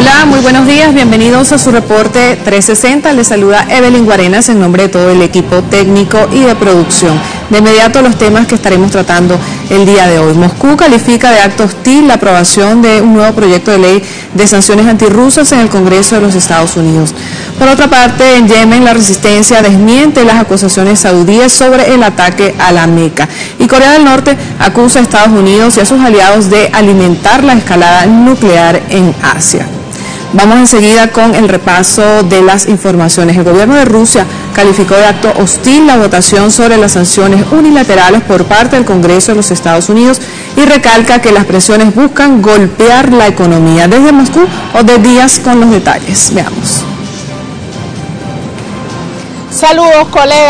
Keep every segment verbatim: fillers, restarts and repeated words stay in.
Hola, muy buenos días, bienvenidos a su reporte trescientos sesenta. Les saluda Evelyn Guarenas en nombre de todo el equipo técnico y de producción. De inmediato los temas que estaremos tratando el día de hoy. Moscú califica de acto hostil la aprobación de un nuevo proyecto de ley de sanciones antirrusas en el Congreso de los Estados Unidos. Por otra parte, en Yemen la resistencia desmiente las acusaciones saudíes sobre el ataque a la Meca. Y Corea del Norte acusa a Estados Unidos y a sus aliados de alimentar la escalada nuclear en Asia. Vamos enseguida con el repaso de las informaciones. El gobierno de Rusia calificó de acto hostil la votación sobre las sanciones unilaterales por parte del Congreso de los Estados Unidos y recalca que las presiones buscan golpear la economía. Desde Moscú, Odette Díaz con los detalles. Veamos. Saludos, colegas.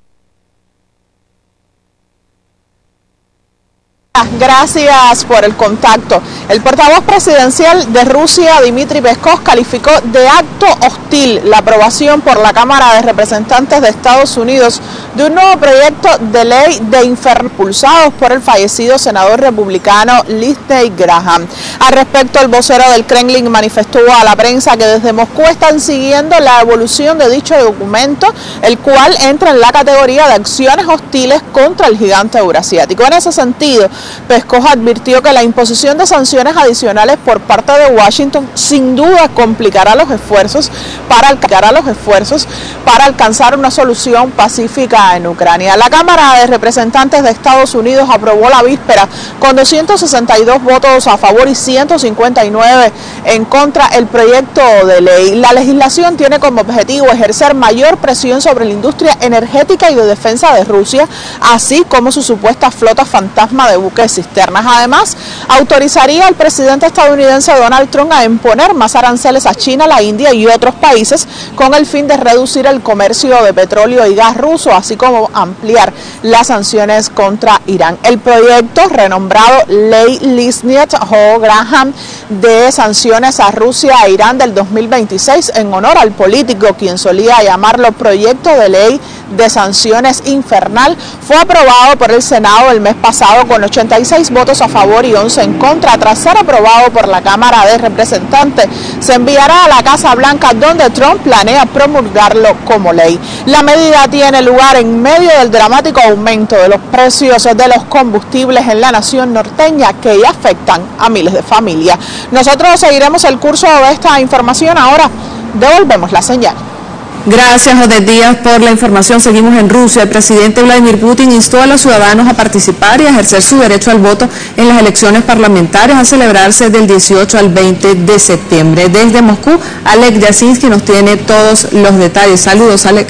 Gracias por el contacto. El portavoz presidencial de Rusia, Dmitry Peskov, calificó de acto hostil la aprobación por la Cámara de Representantes de Estados Unidos de un nuevo proyecto de ley de inferno impulsados por el fallecido senador republicano Lindsey Graham. Al respecto, el vocero del Kremlin manifestó a la prensa que desde Moscú están siguiendo la evolución de dicho documento, el cual entra en la categoría de acciones hostiles contra el gigante eurasiático. En ese sentido, Peskov advirtió que la imposición de sanciones adicionales por parte de Washington sin duda complicará los esfuerzos para alcanzar, los esfuerzos para alcanzar una solución pacífica en Ucrania. La Cámara de Representantes de Estados Unidos aprobó la víspera con doscientos sesenta y dos votos a favor y ciento cincuenta y nueve en contra el proyecto de ley. La legislación tiene como objetivo ejercer mayor presión sobre la industria energética y de defensa de Rusia, así como su supuesta flota fantasma de buques cisternas. Además, autorizaría al presidente estadounidense Donald Trump a imponer más aranceles a China, la India y otros países con el fin de reducir el comercio de petróleo y gas ruso, así como ampliar las sanciones contra Irán. El proyecto, renombrado Ley Lindsey-Graham de sanciones a Rusia e Irán del dos mil veintiséis, en honor al político quien solía llamarlo proyecto de ley de sanciones infernal, fue aprobado por el Senado el mes pasado con ochenta y seis votos a favor y once en contra. Tras ser aprobado por la Cámara de Representantes, se enviará a la Casa Blanca, donde Trump planea promulgarlo como ley. La medida tiene lugar en medio del dramático aumento de los precios de los combustibles en la nación norteña, que ya afectan a miles de familias. Nosotros seguiremos el curso de esta información. Ahora devolvemos la señal. Gracias, Odette Díaz, por la información. Seguimos en Rusia. El presidente Vladimir Putin instó a los ciudadanos a participar y a ejercer su derecho al voto en las elecciones parlamentarias a celebrarse del dieciocho al veinte de septiembre. Desde Moscú, Alek Yasinski nos tiene todos los detalles. Saludos, Alek.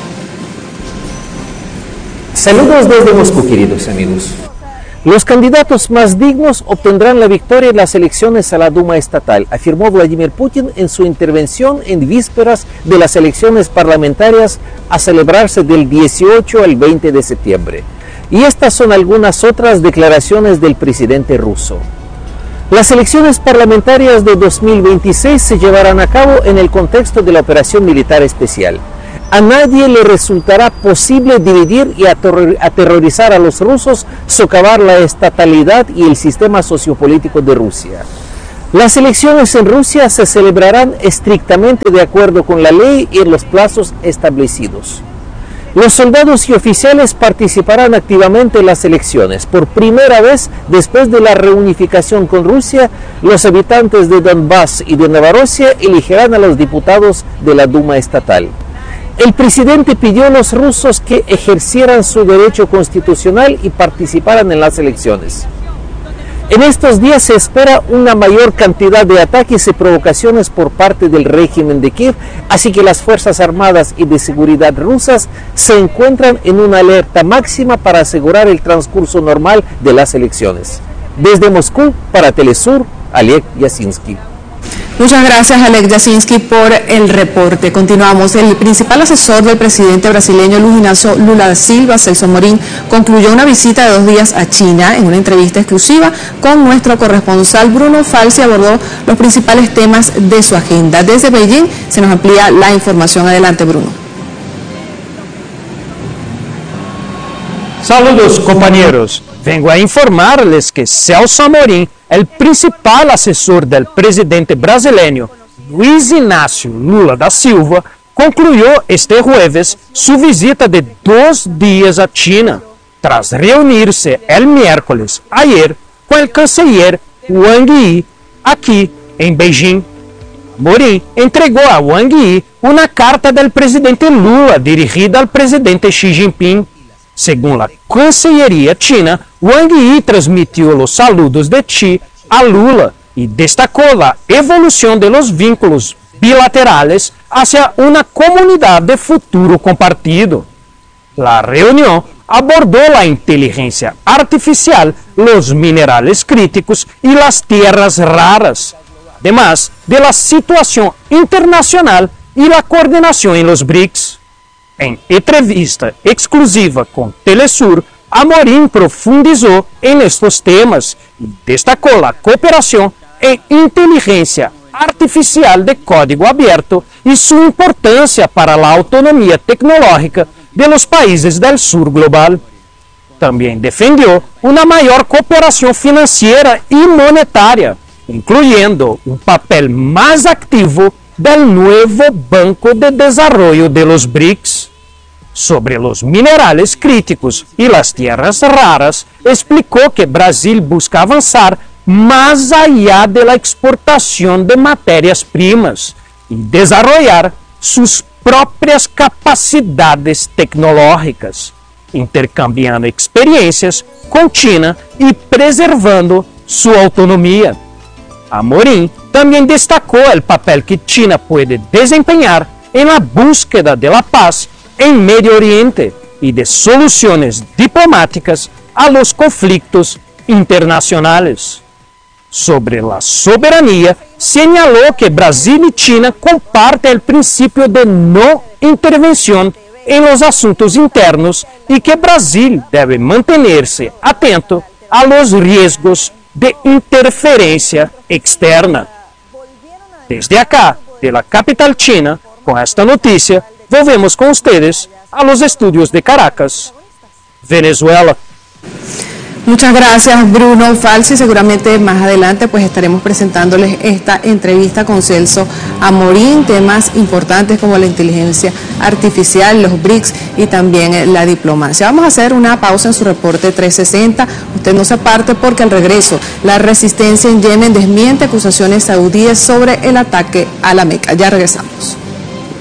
Saludos desde Moscú, queridos amigos. Los candidatos más dignos obtendrán la victoria en las elecciones a la Duma estatal, afirmó Vladimir Putin en su intervención en vísperas de las elecciones parlamentarias a celebrarse del dieciocho al veinte de septiembre. Y estas son algunas otras declaraciones del presidente ruso. Las elecciones parlamentarias de dos mil veintiséis se llevarán a cabo en el contexto de la operación militar especial. A nadie le resultará posible dividir y aterrorizar a los rusos, socavar la estatalidad y el sistema sociopolítico de Rusia. Las elecciones en Rusia se celebrarán estrictamente de acuerdo con la ley y en los plazos establecidos. Los soldados y oficiales participarán activamente en las elecciones. Por primera vez después de la reunificación con Rusia, los habitantes de Donbass y de Novorossiya elegirán a los diputados de la Duma estatal. El presidente pidió a los rusos que ejercieran su derecho constitucional y participaran en las elecciones. En estos días se espera una mayor cantidad de ataques y provocaciones por parte del régimen de Kiev, así que las Fuerzas Armadas y de Seguridad rusas se encuentran en una alerta máxima para asegurar el transcurso normal de las elecciones. Desde Moscú, para Telesur, Alek Yasinski. Muchas gracias, Alek Yasinski, por el reporte. Continuamos. El principal asesor del presidente brasileño Luiz Inácio Lula da Silva, Celso Amorim, concluyó una visita de dos días a China. En una entrevista exclusiva con nuestro corresponsal Bruno Falsi abordó los principales temas de su agenda. Desde Beijing se nos amplía la información. Adelante, Bruno. Saludos, compañeros. Vengo a informarles que Celso Amorim, el principal asesor del presidente brasileño, Luiz Inácio Lula da Silva concluyó este jueves su visita de dos días a China, tras reunirse el miércoles ayer con el canciller Wang Yi aquí en Beijing. Amorim entregó a Wang Yi una carta del presidente Lula dirigida al presidente Xi Jinping. Según la Cancillería china, Wang Yi transmitió los saludos de Xi a Lula y destacó la evolución de los vínculos bilaterales hacia una comunidad de futuro compartido. La reunión abordó la inteligencia artificial, los minerales críticos y las tierras raras, además de la situación internacional y la coordinación en los B R I C S. En entrevista exclusiva con Telesur, Amorim profundizó en estos temas y destacó la cooperación en inteligencia artificial de código abierto y su importancia para la autonomía tecnológica de los países del sur global. También defendió una mayor cooperación financiera y monetaria, incluyendo un papel más activo del nuevo Banco de Desarrollo de los B R I C S. Sobre los minerales críticos y las tierras raras, explicó que Brasil busca avanzar más allá de la exportación de materias primas y desarrollar sus propias capacidades tecnológicas, intercambiando experiencias con China y preservando su autonomía. Amorim también destacó el papel que China puede desempeñar en la búsqueda de la paz en Medio Oriente y de soluciones diplomáticas a los conflictos internacionales. Sobre la soberanía, señaló que Brasil y China comparten el principio de no intervención en los asuntos internos y que Brasil debe mantenerse atento a los riesgos de interferencia externa. Desde acá, de la capital china, con esta noticia, volvemos con ustedes a los estudios de Caracas, Venezuela. Muchas gracias, Bruno Falsi. Seguramente más adelante pues estaremos presentándoles esta entrevista con Celso Amorim, temas importantes como la inteligencia artificial, los B R I C S y también la diplomacia. Vamos a hacer una pausa en su reporte trescientos sesenta. Usted no se aparte porque al regreso la resistencia en Yemen desmiente acusaciones saudíes sobre el ataque a la Meca. Ya regresamos.